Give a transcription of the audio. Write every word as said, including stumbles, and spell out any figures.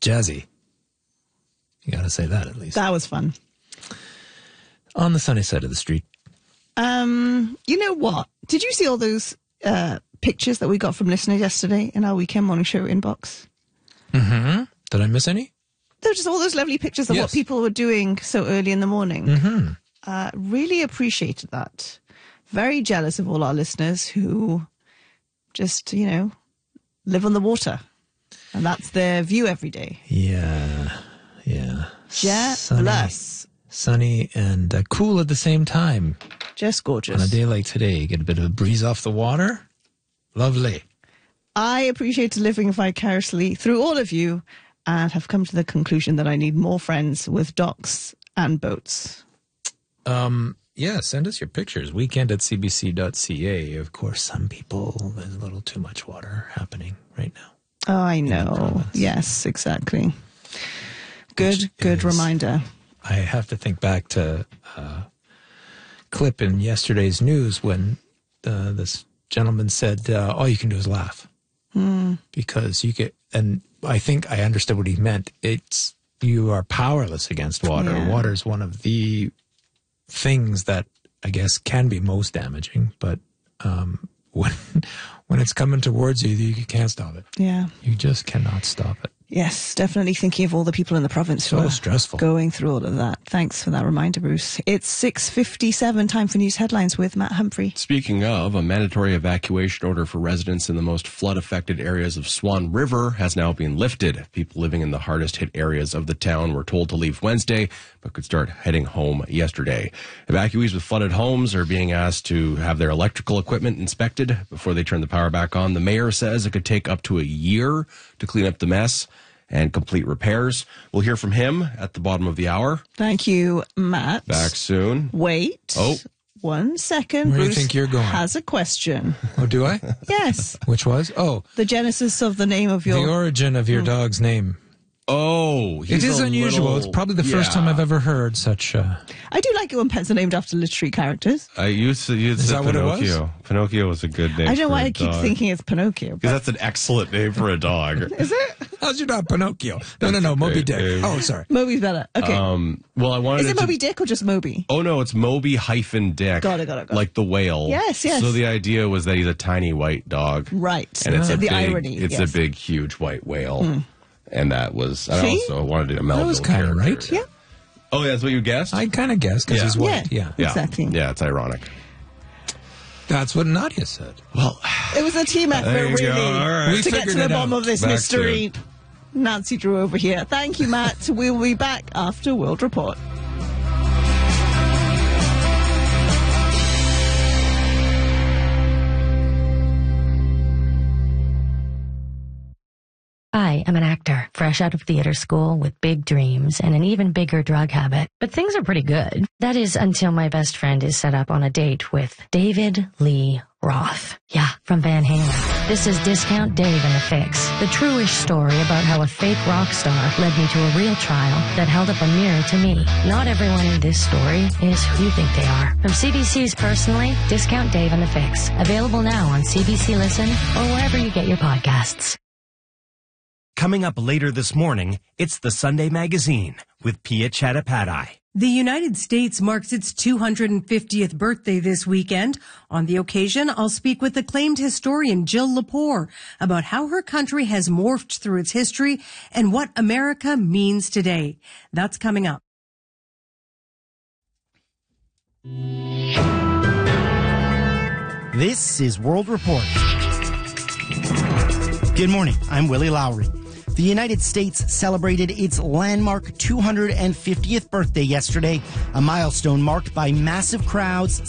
jazzy. You got to say that at least. That was fun. On the sunny side of the street. Um, you know what? Did you see all those uh, pictures that we got from listeners yesterday in our weekend morning show inbox? Mm-hmm. Did I miss any? There were just all those lovely pictures of Yes. what people were doing so early in the morning. Mm-hmm. Uh, really appreciated that. Very jealous of all our listeners who just, you know, live on the water. And that's their view every day. Yeah, yeah. Jealous. Sunny, sunny and uh, cool at the same time. Just gorgeous. On a day like today, you get a bit of a breeze off the water. Lovely. I appreciate living vicariously through all of you and have come to the conclusion that I need more friends with docks and boats. Um, yeah, send us your pictures. Weekend at c b c dot c a. Of course, some people, there's a little too much water happening right now. Oh, I know. Yes, exactly. Good, Which good is- reminder. I have to think back to a clip in yesterday's news when uh, this gentleman said, uh, all you can do is laugh. Hmm. Because you get, and I think I understood what he meant. It's, you are powerless against water. Yeah. Water is one of the things that I guess can be most damaging, but um, when when it's coming towards you, you can't stop it. Yeah. You just cannot stop it. Yes, definitely thinking of all the people in the province who So are stressful. going through all of that. Thanks for that reminder, Bruce. It's six fifty-seven, time for news headlines with Matt Humphrey. Speaking of, a mandatory evacuation order for residents in the most flood-affected areas of Swan River has now been lifted. People living in the hardest-hit areas of the town were told to leave Wednesday, but could start heading home yesterday. Evacuees with flooded homes are being asked to have their electrical equipment inspected before they turn the power back on. The mayor says it could take up to a year to clean up the mess and complete repairs. We'll hear from him at the bottom of the hour. Thank you, Matt. Back soon. Wait. Oh. One second. Where do you Bruce think you're going? has a question. Oh, do I? Yes. Which was? Oh, The genesis of the name of your... the origin of your dog's name. Oh, he's It is a unusual. little- It's probably the first yeah. time I've ever heard such. Uh, I do like it when pets are named after literary characters. I used to use Is that what it was? Pinocchio. Pinocchio was a good name. I don't know for why a I keep dog. thinking it's Pinocchio. Because But that's an excellent name for a dog. is it? how's your dog Pinocchio? No, no, no, Moby great Dick. name. Oh, sorry. Moby's better. Okay. Um, well, I wanted is it it to, Moby Dick or just Moby? Oh no, it's Moby hyphen Dick. Got it, got it, got it. Like the whale. Yes, yes. So the idea was that he's a tiny white dog. Right. And it's So a the big, irony. It's yes. a big, huge white whale. And that was, I See? also wanted a Melville was kinda character. right. Yeah. Oh, that's what you guessed? I kind of guessed because Yeah. he's white. Yeah. Yeah. Exactly. Yeah, it's ironic. That's what Nadia said. Well, It was a team effort, There you really, go. All right. We to get to figured the it bottom out. of this Back mystery. Nancy Drew over here. Thank you, Matt. We'll be back after World Report. I am an actor, fresh out of theater school with big dreams and an even bigger drug habit. But things are pretty good. That is until my best friend is set up on a date with David Lee Roth. Yeah, from Van Halen. This is Discount Dave and the Fix, the true-ish story about how a fake rock star led me to a real trial that held up a mirror to me. Not everyone in this story is who you think they are. From C B C's Personally, Discount Dave and the Fix. Available now on C B C Listen or wherever you get your podcasts. Coming up later this morning, it's the Sunday Magazine with Pia Chattopadhyay. The United States marks its two hundred fiftieth birthday this weekend. On the occasion, I'll speak with acclaimed historian Jill Lepore about how her country has morphed through its history and what America means today. That's coming up. This is World Report. Good morning. I'm Willie Lowry. The United States celebrated its landmark two hundred fiftieth birthday yesterday, a milestone marked by massive crowds,